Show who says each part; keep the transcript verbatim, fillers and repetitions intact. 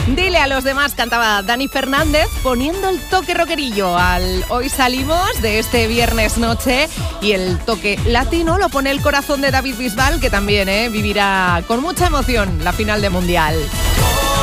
Speaker 1: Dile a los demás, cantaba Dani Fernández, poniendo el toque rockerillo al Hoy Salimos de este viernes noche, y el toque latino lo pone el corazón de David Bisbal, que también eh, vivirá con mucha emoción la final de Mundial.